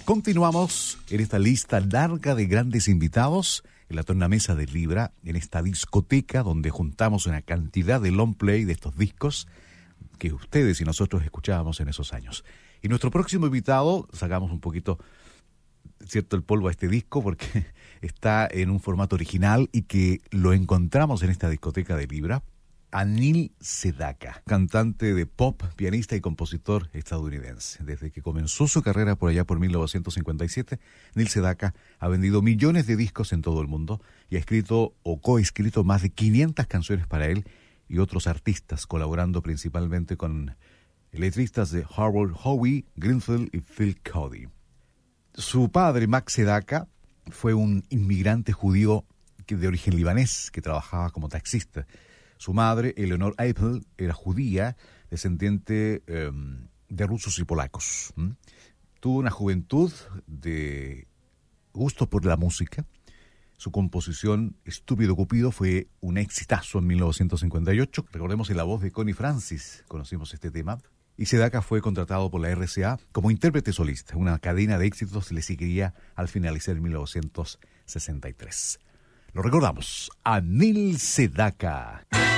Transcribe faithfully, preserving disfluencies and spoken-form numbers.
Continuamos en esta lista larga de grandes invitados en la tornamesa de Libra, en esta discoteca donde juntamos una cantidad de long play de estos discos que ustedes y nosotros escuchábamos en esos años. Y nuestro próximo invitado, sacamos un poquito, cierto, el polvo a este disco porque está en un formato original y que lo encontramos en esta discoteca de Libra, Anil Sedaka, cantante de pop, pianista y compositor estadounidense. Desde que comenzó su carrera por allá por mil novecientos cincuenta y siete, Anil Sedaka ha vendido millones de discos en todo el mundo y ha escrito o coescrito más de quinientas canciones para él y otros artistas, colaborando principalmente con letristas de Howard Howie, Greenfield y Phil Cody. Su padre, Max Sedaka, fue un inmigrante judío de origen libanés que trabajaba como taxista. Su madre, Eleanor Apple, era judía, descendiente eh, de rusos y polacos. ¿Mm? Tuvo una juventud de gusto por la música. Su composición Estúpido Cupido fue un exitazo en mil novecientos cincuenta y ocho. Recordemos en la voz de Connie Francis conocimos este tema. Y Sedaka fue contratado por la R C A como intérprete solista. Una cadena de éxitos le seguiría al finalizar en mil novecientos sesenta y tres. Lo recordamos, Anil Sedaka.